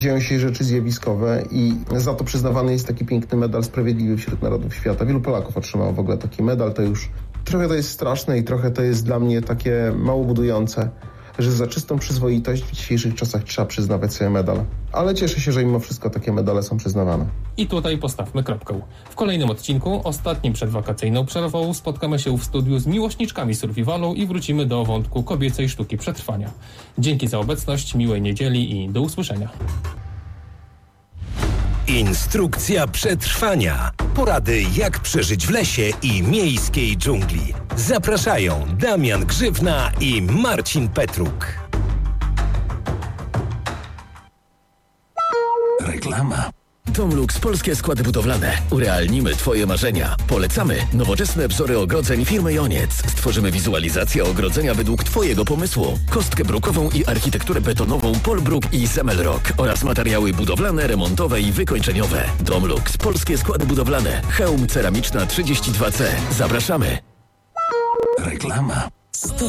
Dzieją się rzeczy zjawiskowe i za to przyznawany jest taki piękny medal Sprawiedliwy wśród Narodów Świata. Wielu Polaków otrzymało w ogóle taki medal. To już trochę to jest straszne i trochę to jest dla mnie takie mało budujące, że za czystą przyzwoitość w dzisiejszych czasach trzeba przyznawać sobie medal. Ale cieszę się, że mimo wszystko takie medale są przyznawane. I tutaj postawmy kropkę. W kolejnym odcinku, ostatnim przed wakacyjną przerwą, spotkamy się w studiu z miłośniczkami survivalu i wrócimy do wątku kobiecej sztuki przetrwania. Dzięki za obecność, miłej niedzieli i do usłyszenia. Instrukcja przetrwania. Porady, jak przeżyć w lesie i miejskiej dżungli. Zapraszają Damian Grzywna i Marcin Petruk. Reklama. Domlux Polskie Składy Budowlane. Urealnimy Twoje marzenia. Polecamy nowoczesne wzory ogrodzeń firmy Joniec. Stworzymy wizualizację ogrodzenia według Twojego pomysłu. Kostkę brukową i architekturę betonową Polbruk i Zemelrock oraz materiały budowlane, remontowe i wykończeniowe. Domlux Polskie Składy Budowlane. Chełm Ceramiczna 32C. Zapraszamy. Reklama. 100